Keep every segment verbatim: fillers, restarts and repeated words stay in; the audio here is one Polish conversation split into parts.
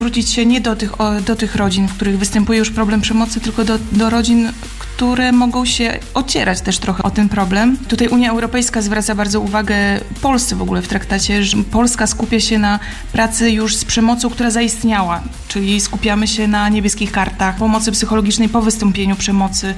zwrócić się nie do tych, o, do tych rodzin, w których występuje już problem przemocy, tylko do, do rodzin, które mogą się ocierać też trochę o ten problem. Tutaj Unia Europejska zwraca bardzo uwagę Polsce w ogóle w traktacie, że Polska skupia się na pracy już z przemocą, która zaistniała, czyli skupiamy się na niebieskich kartach, pomocy psychologicznej po wystąpieniu przemocy,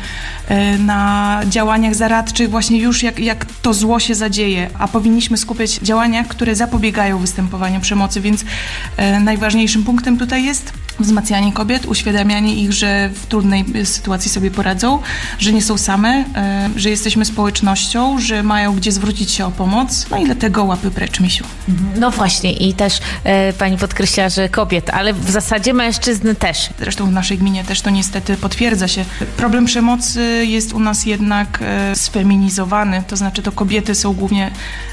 na działaniach zaradczych właśnie już jak, jak to zło się zadzieje, a powinniśmy skupiać działania, które zapobiegają występowaniu przemocy, więc najważniejszym punktem tutaj jest wzmacnianie kobiet, uświadamianie ich, że w trudnej sytuacji sobie poradzą, że nie są same, że jesteśmy społecznością, że mają gdzie zwrócić się o pomoc. No i dlatego łapy precz, misiu. No właśnie i też e, pani podkreśla, że kobiet, ale w zasadzie mężczyzn też. Zresztą w naszej gminie też to niestety potwierdza się. Problem przemocy jest u nas jednak e, sfeminizowany, to znaczy to kobiety są głównie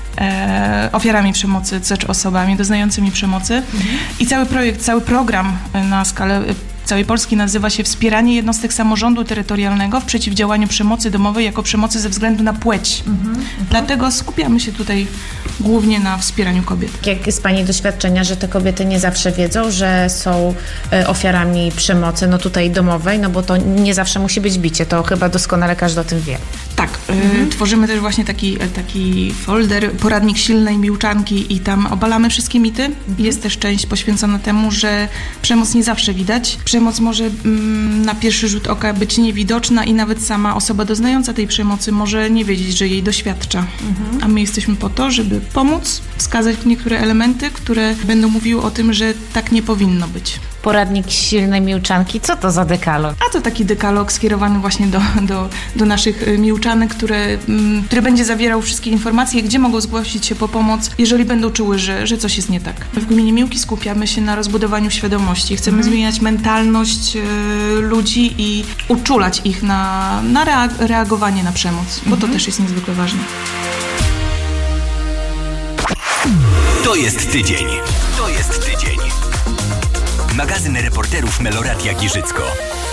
E, ofiarami przemocy, czy osobami doznającymi przemocy. Mhm. I cały projekt, cały program na skalę całej Polski nazywa się Wspieranie jednostek samorządu terytorialnego w przeciwdziałaniu przemocy domowej jako przemocy ze względu na płeć. Mhm. Dlatego skupiamy się tutaj głównie na wspieraniu kobiet. Jak jest pani doświadczenia, że te kobiety nie zawsze wiedzą, że są ofiarami przemocy, no tutaj domowej, no bo to nie zawsze musi być bicie, to chyba doskonale każdy o tym wie. Tak, mhm. y, tworzymy też właśnie taki, taki folder, poradnik silnej miłczanki i tam obalamy wszystkie mity. Mhm. Jest też część poświęcona temu, że przemoc nie zawsze widać. Przemoc może mm, na pierwszy rzut oka być niewidoczna i nawet sama osoba doznająca tej przemocy może nie wiedzieć, że jej doświadcza. Mhm. A my jesteśmy po to, żeby pomóc, wskazać niektóre elementy, które będą mówiły o tym, że tak nie powinno być. Poradnik silnej miłczanki, co to za dekalog? A to taki dekalog skierowany właśnie do, do, do naszych miłczanek, które, który będzie zawierał wszystkie informacje, gdzie mogą zgłosić się po pomoc, jeżeli będą czuły, że, że coś jest nie tak. W gminie Miłki skupiamy się na rozbudowaniu świadomości. Chcemy mhm. zmieniać mentalność y, ludzi i uczulać ich na, na reag- reagowanie na przemoc, bo mhm. to też jest niezwykle ważne. To jest tydzień. To jest tydzień. Magazyn reporterów Meloradia Giżycko.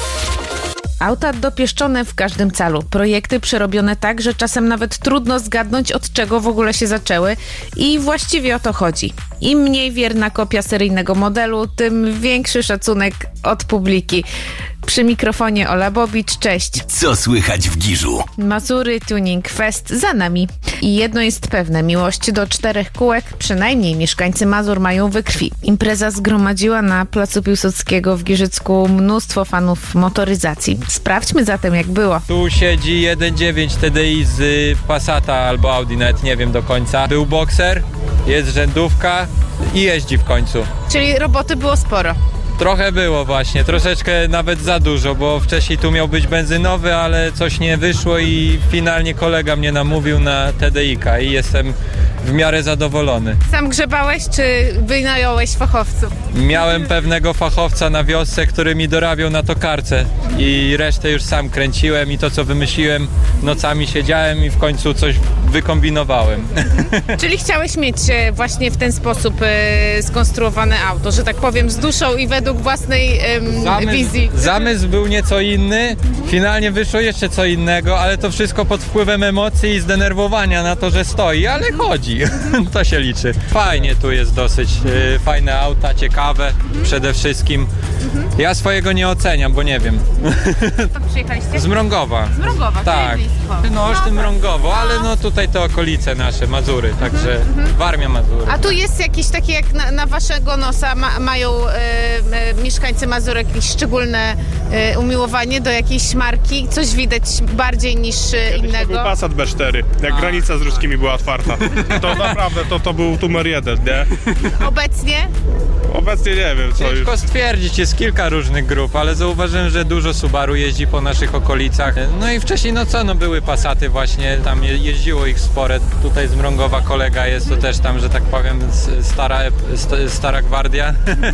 Auta dopieszczone w każdym calu. Projekty przerobione tak, że czasem nawet trudno zgadnąć, od czego w ogóle się zaczęły. I właściwie o to chodzi. Im mniej wierna kopia seryjnego modelu, tym większy szacunek od publiki. Przy mikrofonie Ola Bobicz, cześć. Co słychać w Giżu? Mazury Tuning Fest za nami. I jedno jest pewne, miłość do czterech kółek przynajmniej mieszkańcy Mazur mają we krwi. Impreza zgromadziła na placu Piłsudskiego w Giżycku mnóstwo fanów motoryzacji. Sprawdźmy zatem, jak było. Tu siedzi jeden dziewięć T D I z Passata albo Audi, nawet nie wiem do końca. Był bokser, jest rzędówka i jeździ w końcu. Czyli roboty było sporo. Trochę było właśnie, troszeczkę nawet za dużo, bo wcześniej tu miał być benzynowy, ale coś nie wyszło i finalnie kolega mnie namówił na T D I-ka i jestem w miarę zadowolony. Sam grzebałeś, czy wynająłeś fachowców? Miałem pewnego fachowca na wiosce, który mi dorabiał na tokarce i resztę już sam kręciłem i to, co wymyśliłem, nocami siedziałem i w końcu coś wykombinowałem. Czyli chciałeś mieć właśnie w ten sposób e, skonstruowane auto, że tak powiem, z duszą i według własnej e, zamysł, wizji. Zamysł był nieco inny, finalnie wyszło jeszcze co innego, ale to wszystko pod wpływem emocji i zdenerwowania na to, że stoi, ale chodzi. To się liczy. Fajnie tu jest dosyć, e, fajne auta, ciekawe przede wszystkim. Ja swojego nie oceniam, bo nie wiem. To przyjechaliście? Z Mrągowa. Z Mrągowa, tak. No, Olsztyn, Mrągowo, ale no tutaj to okolice nasze, Mazury, także Warmia, Mazury. A tu jest jakieś takie, jak na, na waszego nosa ma, mają e, e, mieszkańcy Mazurek jakieś szczególne e, umiłowanie do jakiejś marki? Coś widać bardziej niż e, innego? To był Passat B cztery, jak A, granica z ruskimi była otwarta. To naprawdę, to, to był numer jeden, nie? Obecnie? Obecnie nie wiem, co Ciężko już. stwierdzić, jest kilka różnych grup, ale zauważyłem, że dużo Subaru jeździ po naszych okolicach. No i wcześniej, no co, no były Passaty właśnie, tam je, jeździło ich spore. Tutaj z Mrągowa kolega jest, to też tam, że tak powiem, stara, stara gwardia.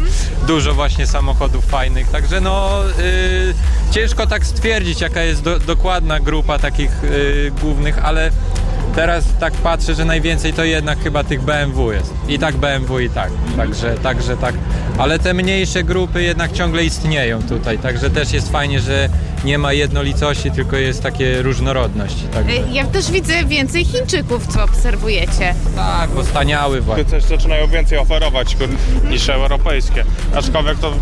Dużo właśnie samochodów fajnych, także no yy, ciężko tak stwierdzić, jaka jest do, dokładna grupa takich yy, głównych, ale Teraz tak patrzę, że najwięcej to jednak chyba tych B M W jest. I tak B M W i tak. Także, także tak. Ale te mniejsze grupy jednak ciągle istnieją tutaj. Także też jest fajnie, że nie ma jednolicości, tylko jest takie różnorodność. Także... Ja też widzę więcej Chińczyków, co obserwujecie. Tak, bo staniały właśnie. Też zaczynają więcej oferować niż europejskie. Aczkolwiek to